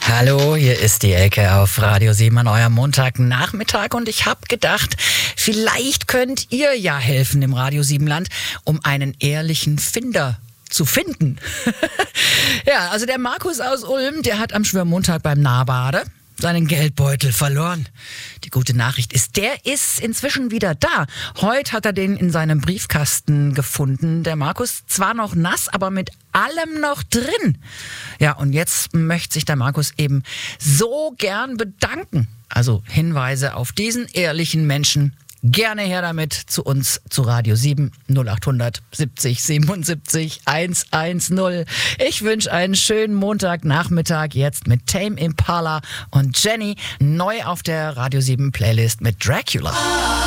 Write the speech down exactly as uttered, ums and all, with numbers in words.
Hallo, hier ist die Elke auf Radio sieben an eurem Montagnachmittag und ich habe gedacht, vielleicht könnt ihr ja helfen im Radio sieben Land, um einen ehrlichen Finder zu finden. Ja, also der Markus aus Ulm, der hat am Schwörmontag beim Nahbade seinen Geldbeutel verloren. Die gute Nachricht ist, der ist inzwischen wieder da. Heute hat er den in seinem Briefkasten gefunden. Der Markus zwar noch nass, aber mit allem noch drin. Ja, und jetzt möchte sich der Markus eben so gern bedanken. Also Hinweise auf diesen ehrlichen Menschen. Gerne her damit zu uns zu Radio sieben null acht siebzig siebenundsiebzig hundertzehn. Ich wünsche einen schönen Montagnachmittag jetzt mit Tame Impala und Jenny neu auf der Radio sieben Playlist mit Dracula.